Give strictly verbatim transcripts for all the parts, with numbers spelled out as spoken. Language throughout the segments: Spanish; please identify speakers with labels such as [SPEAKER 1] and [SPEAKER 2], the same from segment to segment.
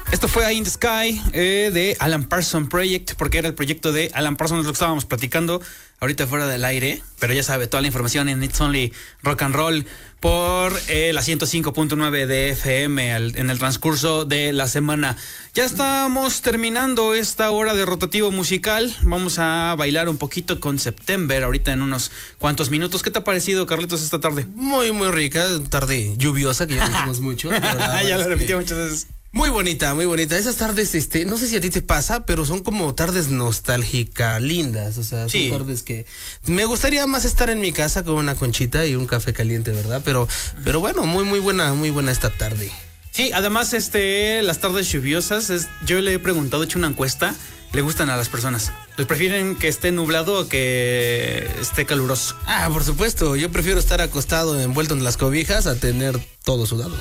[SPEAKER 1] Esto fue Eye in the Sky eh, de Alan Parsons Project, porque era el proyecto de Alan Parsons, lo que estábamos platicando ahorita fuera del aire, pero ya sabe, toda la información en It's Only Rock and Roll por eh, la ciento cinco punto nueve de F M al, en el transcurso de la semana. Ya estamos terminando esta hora de rotativo musical. Vamos a bailar un poquito con September ahorita en unos cuantos minutos. ¿Qué te ha parecido, Carlitos, esta tarde?
[SPEAKER 2] Muy, muy rica, tarde lluviosa, que ya dijimos mucho.
[SPEAKER 1] Ya lo repetí muchas veces.
[SPEAKER 2] Muy bonita, muy bonita. Esas tardes, este, no sé si a ti te pasa, pero son como tardes nostálgicas, lindas. O sea, son
[SPEAKER 1] sí.
[SPEAKER 2] tardes que me gustaría más estar en mi casa con una conchita y un café caliente, ¿verdad? Pero, pero bueno, muy, muy buena, muy buena esta tarde.
[SPEAKER 1] Sí, además, este, las tardes lluviosas, es, yo le he preguntado, he hecho una encuesta, le gustan a las personas. ¿Les prefieren que esté nublado o que esté caluroso?
[SPEAKER 2] Ah, por supuesto. Yo prefiero estar acostado envuelto en las cobijas a tener todo sudado.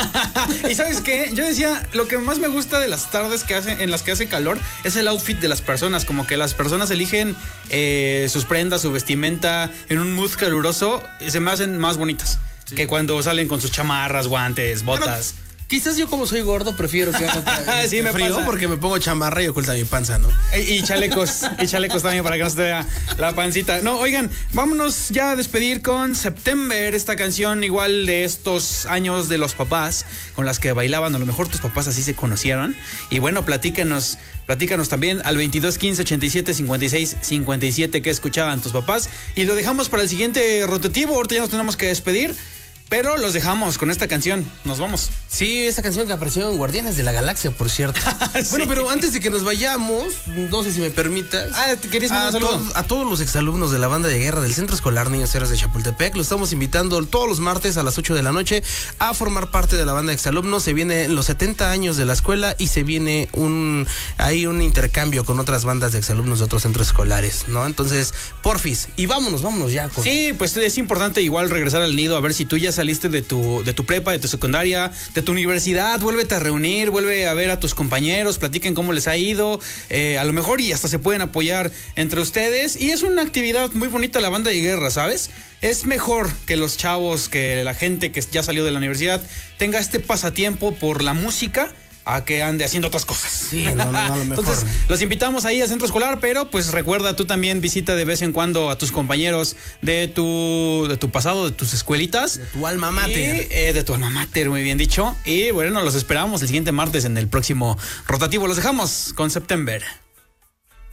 [SPEAKER 1] Y ¿sabes qué? Yo decía, lo que más me gusta de las tardes que hace, en las que hace calor es el outfit de las personas. Como que las personas eligen eh, sus prendas, su vestimenta en un mood caluroso y se me hacen más bonitas. Sí. Que cuando salen con sus chamarras, guantes, botas.
[SPEAKER 2] Pero quizás yo, como soy gordo, prefiero que haga
[SPEAKER 1] sí, me
[SPEAKER 2] frío
[SPEAKER 1] pasa.
[SPEAKER 2] Porque me pongo chamarra y oculta mi panza, ¿no?
[SPEAKER 1] Y, y chalecos, y chalecos también para que no se te vea la pancita. No, oigan, vámonos ya a despedir con September, esta canción igual de estos años de los papás con las que bailaban. A lo mejor tus papás así se conocieron. Y bueno, platícanos, platícanos también al veintidós quince ochenta y siete cincuenta y seis cincuenta y siete que escuchaban tus papás. Y lo dejamos para el siguiente rotativo. Ahorita ya nos tenemos que despedir. Pero los dejamos con esta canción. Nos vamos.
[SPEAKER 2] Sí, esa canción que apareció en Guardianes de la Galaxia, por cierto. Sí. Bueno, pero antes de que nos vayamos, no sé si me permitas.
[SPEAKER 1] Ah, ¿te querías mandar un saludo?
[SPEAKER 2] To- a todos los exalumnos de la banda de guerra del Centro Escolar Niños Héroes de Chapultepec, los estamos invitando todos los martes a las ocho de la noche a formar parte de la banda de exalumnos. Se vienen los setenta años de la escuela y se viene un hay un intercambio con otras bandas de exalumnos de otros centros escolares, ¿no? Entonces, porfis, y vámonos, vámonos ya. Con...
[SPEAKER 1] Sí, pues es importante igual regresar al nido, a ver si tú ya saliste de tu, de tu prepa, de tu secundaria, de tu universidad, vuélvete a reunir, vuelve a ver a tus compañeros, platiquen cómo les ha ido, eh, a lo mejor y hasta se pueden apoyar entre ustedes, y es una actividad muy bonita la banda de guerra, ¿sabes? Es mejor que los chavos, que la gente que ya salió de la universidad tenga este pasatiempo por la música, a que ande haciendo otras cosas.
[SPEAKER 2] Sí, no, no, no, lo mejor.
[SPEAKER 1] Entonces, los invitamos ahí al centro escolar, pero pues recuerda, tú también visita de vez en cuando a tus compañeros de tu, de tu pasado, de tus escuelitas.
[SPEAKER 2] De tu alma mater.
[SPEAKER 1] Y, eh, de tu alma mater, muy bien dicho. Y bueno, los esperamos el siguiente martes en el próximo rotativo. Los dejamos con September.